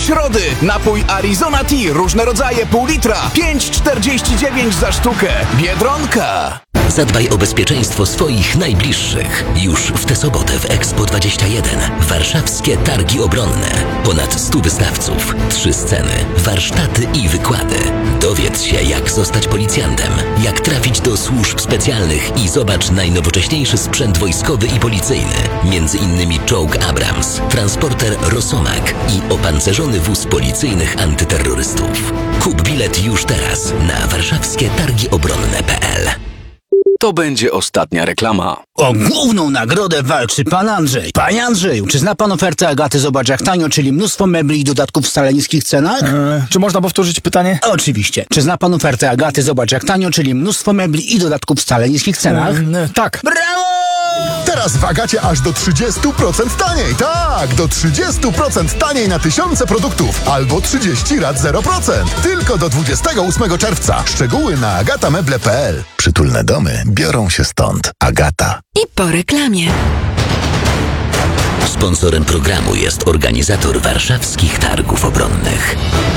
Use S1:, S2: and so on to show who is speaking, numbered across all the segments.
S1: Środy, napój Arizona Tea, różne rodzaje, pół litra, 5,49 za sztukę. Biedronka.
S2: Zadbaj o bezpieczeństwo swoich najbliższych. Już w tę sobotę w Expo 21 warszawskie targi obronne. Ponad 100 wystawców, 3 sceny, warsztaty i wykłady. Dowiedz się, jak zostać policjantem, jak trafić do służb specjalnych i zobacz najnowocześniejszy sprzęt wojskowy i policyjny. Między innymi czołg Abrams, transporter Rosomak i opancerzony wóz policyjnych antyterrorystów. Kup bilet już teraz na warszawskietargiobronne.pl.
S1: To będzie ostatnia reklama.
S3: O główną nagrodę walczy pan Andrzej. Panie Andrzeju, czy zna pan ofertę Agaty Zobacz jak tanio, czyli mnóstwo mebli i dodatków w wcale niskich cenach?
S4: Czy można powtórzyć pytanie?
S3: Oczywiście. Czy zna pan ofertę Agaty Zobacz jak tanio, czyli mnóstwo mebli i dodatków w wcale niskich cenach?
S4: Tak.
S3: Brawo!
S5: Teraz w Agacie aż do 30% taniej. Tak, do 30% taniej na tysiące produktów. Albo 30 rat 0%. Tylko do 28 czerwca. Szczegóły na agatameble.pl.
S6: Przytulne domy biorą się stąd. Agata.
S7: I po reklamie.
S2: Sponsorem programu jest organizator warszawskich targów obronnych.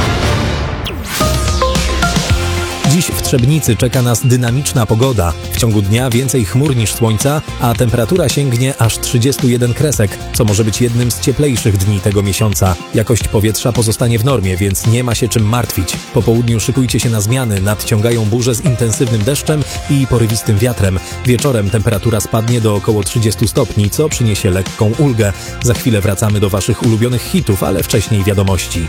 S8: Dziś w Trzebnicy czeka nas dynamiczna pogoda. W ciągu dnia więcej chmur niż słońca, a temperatura sięgnie aż 31 kresek, co może być jednym z cieplejszych dni tego miesiąca. Jakość powietrza pozostanie w normie, więc nie ma się czym martwić. Po południu szykujcie się na zmiany, nadciągają burze z intensywnym deszczem i porywistym wiatrem. Wieczorem temperatura spadnie do około 30 stopni, co przyniesie lekką ulgę. Za chwilę wracamy do waszych ulubionych hitów, ale wcześniej wiadomości.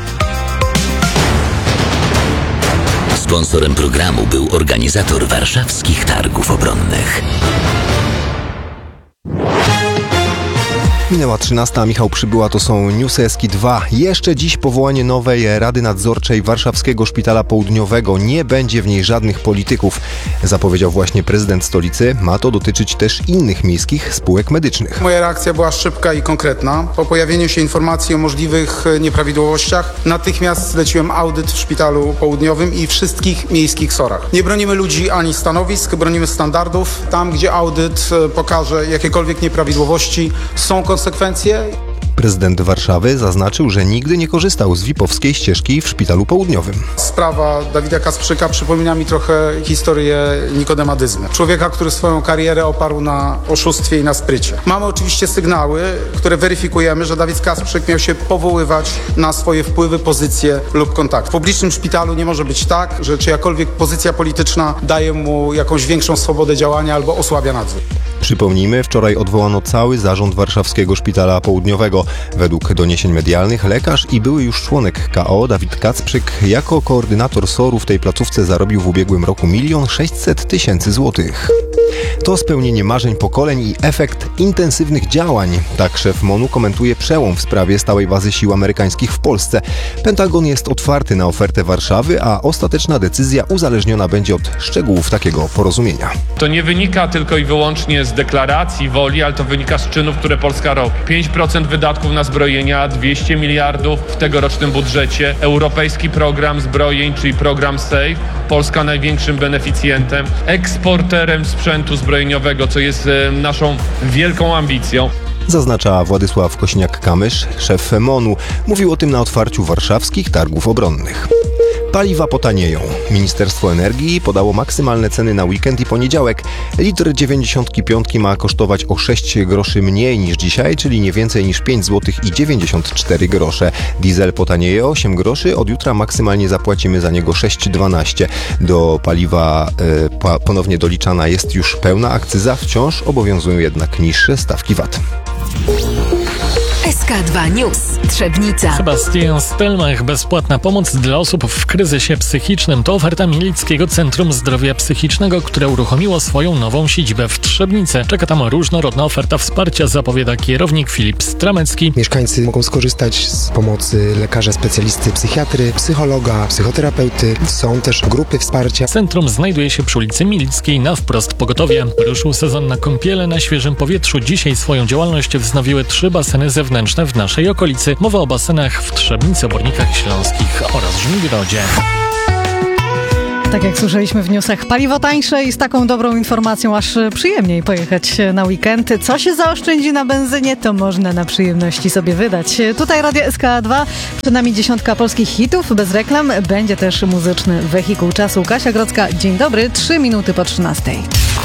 S2: Sponsorem programu był organizator warszawskich targów obronnych.
S9: Minęła 13, Michał Przybyła, to są Newsy Eski 2. Jeszcze dziś powołanie nowej Rady Nadzorczej Warszawskiego Szpitala Południowego. Nie będzie w niej żadnych polityków, zapowiedział właśnie prezydent stolicy. Ma to dotyczyć też innych miejskich spółek medycznych.
S10: Moja reakcja była szybka i konkretna. Po pojawieniu się informacji o możliwych nieprawidłowościach natychmiast zleciłem audyt w Szpitalu Południowym i wszystkich miejskich SOR-ach. Nie bronimy ludzi ani stanowisk, bronimy standardów. Tam, gdzie audyt pokaże jakiekolwiek nieprawidłowości, są konsekwencje.
S9: Prezydent Warszawy zaznaczył, że nigdy nie korzystał z VIP-owskiej ścieżki w Szpitalu Południowym.
S10: Sprawa Dawida Kasprzyka przypomina mi trochę historię Nikodemadyzmy. Człowieka, który swoją karierę oparł na oszustwie i na sprycie. Mamy oczywiście sygnały, które weryfikujemy, że Dawid Kasprzyk miał się powoływać na swoje wpływy, pozycje lub kontakty. W publicznym szpitalu nie może być tak, że czyjakolwiek pozycja polityczna daje mu jakąś większą swobodę działania albo osłabia nadzór.
S9: Przypomnijmy, wczoraj odwołano cały zarząd Warszawskiego Szpitala Południowego. Według doniesień medialnych lekarz i były już członek KO Dawid Kacprzyk jako koordynator SOR-u w tej placówce zarobił w ubiegłym roku 1 600 000 złotych. To spełnienie marzeń pokoleń i efekt intensywnych działań. Tak szef MON-u komentuje przełom w sprawie stałej bazy sił amerykańskich w Polsce. Pentagon jest otwarty na ofertę Warszawy, a ostateczna decyzja uzależniona będzie od szczegółów takiego porozumienia.
S11: To nie wynika tylko i wyłącznie z deklaracji woli, ale to wynika z czynów, które Polska robi. 5% wydatków na zbrojenia, 200 miliardów w tegorocznym budżecie, europejski program zbrojeń, czyli program SAFE, Polska największym beneficjentem, eksporterem sprzętu zbrojeniowego, co jest naszą wielką ambicją.
S9: Zaznacza Władysław Kośniak-Kamysz, szef MON-u. Mówił o tym na otwarciu warszawskich targów obronnych. Paliwa potanieją. Ministerstwo Energii podało maksymalne ceny na weekend i poniedziałek. Litr 95 ma kosztować o 6 groszy mniej niż dzisiaj, czyli nie więcej niż 5 zł i 94 grosze. Diesel potanieje o 8 groszy, od jutra maksymalnie zapłacimy za niego 6,12. Do paliwa ponownie doliczana jest już pełna akcyza, wciąż obowiązują jednak niższe stawki VAT.
S7: SK2 News. Trzebnica.
S12: Sebastian Stelmach. Bezpłatna pomoc dla osób w kryzysie psychicznym to oferta Mielickiego Centrum Zdrowia Psychicznego, które uruchomiło swoją nową siedzibę w Trzebnicy. Czeka tam różnorodna oferta wsparcia, zapowiada kierownik Filip Stramecki.
S13: Mieszkańcy mogą skorzystać z pomocy lekarza specjalisty psychiatry, psychologa, psychoterapeuty. Są też grupy wsparcia.
S12: Centrum znajduje się przy ulicy Milickiej na wprost Pogotowie. Ruszył sezon na kąpiele na świeżym powietrzu. Dzisiaj swoją działalność wznowiły 3 baseny zewnętrzne w naszej okolicy. Mowa o basenach w Trzebnicy, Obornikach Śląskich oraz Żmigrodzie.
S14: Tak jak słyszeliśmy w newsach, paliwo tańsze i z taką dobrą informacją aż przyjemniej pojechać na weekend. Co się zaoszczędzi na benzynie, to można na przyjemności sobie wydać. Tutaj Radio SK2, przed nami 10 polskich hitów, bez reklam. Będzie też muzyczny wehikuł czasu. Kasia Grodzka, dzień dobry, 3 minuty po 13.